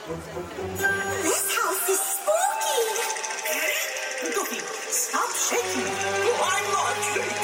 This house is spooky. Goofy, stop shaking. Oh, I'm not shaking.